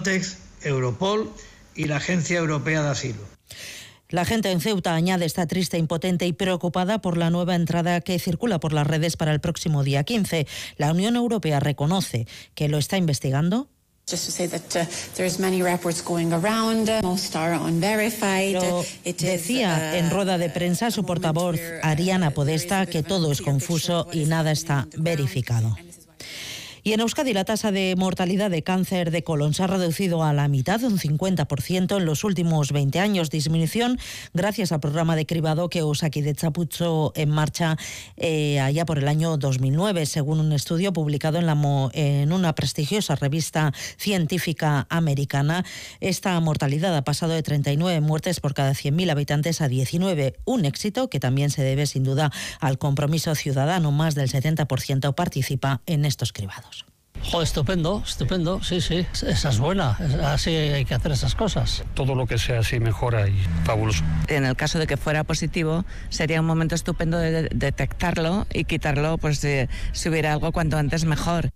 Frontex, Europol y la Agencia Europea de Asilo. La gente en Ceuta añade está triste, impotente y preocupada por la nueva entrada que circula por las redes para el próximo día 15. La Unión Europea reconoce que lo está investigando. Pero decía en rueda de prensa su portavoz Ariana Podesta que todo es confuso y nada está verificado. Y en Euskadi la tasa de mortalidad de cáncer de colon se ha reducido a la mitad, un 50% en los últimos 20 años. Disminución gracias al programa de cribado que Osakidetza puso en marcha allá por el año 2009, según un estudio publicado en una prestigiosa revista científica americana. Esta mortalidad ha pasado de 39 muertes por cada 100.000 habitantes a 19, un éxito que también se debe sin duda al compromiso ciudadano. Más del 70% participa en estos cribados. Oh, estupendo, sí, esa es buena, así hay que hacer esas cosas. Todo lo que sea así mejora y fabuloso. En el caso de que fuera positivo, sería un momento estupendo de detectarlo y quitarlo, pues si hubiera algo cuanto antes mejor.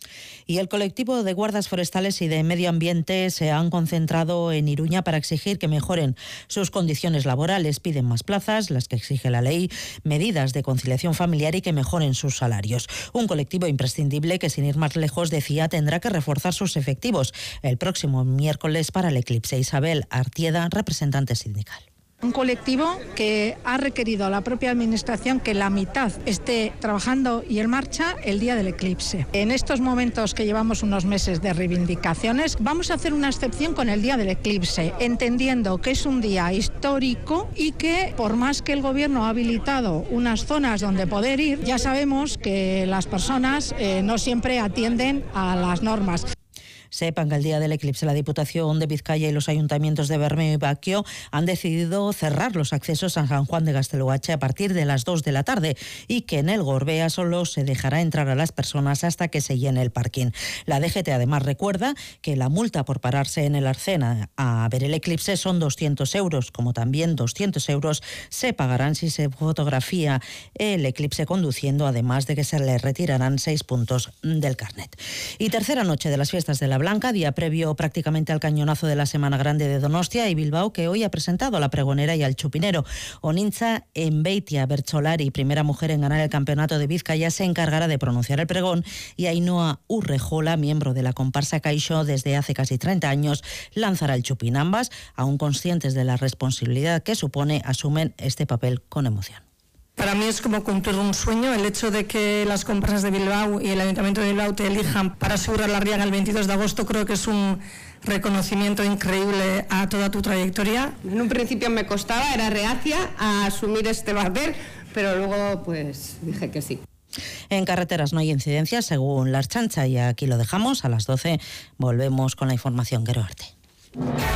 Y el colectivo de guardas forestales y de medio ambiente se han concentrado en Iruña para exigir que mejoren sus condiciones laborales. Piden más plazas, las que exige la ley, medidas de conciliación familiar y que mejoren sus salarios. Un colectivo imprescindible que, sin ir más lejos, decía, tendrá que reforzar sus efectivos el próximo miércoles para el eclipse. Isabel Artieda, representante sindical. Un colectivo que ha requerido a la propia Administración que la mitad esté trabajando y en marcha el día del eclipse. En estos momentos que llevamos unos meses de reivindicaciones, vamos a hacer una excepción con el día del eclipse, entendiendo que es un día histórico y que, por más que el Gobierno ha habilitado unas zonas donde poder ir, ya sabemos que las personas no siempre atienden a las normas. Sepan que el día del eclipse la Diputación de Vizcaya y los ayuntamientos de Bermeo y Baquio han decidido cerrar los accesos a San Juan de Gaztelugatxe a partir de las 2 de la tarde y que en el Gorbea solo se dejará entrar a las personas hasta que se llene el parking. La DGT además recuerda que la multa por pararse en el Arcena a ver el eclipse son 200 euros, como también 200 euros se pagarán si se fotografía el eclipse conduciendo, además de que se le retirarán 6 puntos del carnet. Y tercera noche de las fiestas de la Blanca, día previo prácticamente al cañonazo de la Semana Grande de Donostia y Bilbao, que hoy ha presentado a la pregonera y al chupinero. Onintza Enbeitia Bertsolari, primera mujer en ganar el campeonato de Vizcaya, se encargará de pronunciar el pregón, y Ainhoa Urrejola, miembro de la comparsa Caixo desde hace casi 30 años, lanzará el chupín. Ambas, aún conscientes de la responsabilidad que supone, asumen este papel con emoción. Para mí es como cumplir un sueño el hecho de que las comparsas de Bilbao y el Ayuntamiento de Bilbao te elijan para subir a la Riaga el 22 de agosto. Creo que es un reconocimiento increíble a toda tu trayectoria. En un principio me costaba, era reacia a asumir este papel, pero luego pues dije que sí. En carreteras no hay incidencias según la Ertzaintza, y aquí lo dejamos. A las 12 volvemos con la información. Gero arte.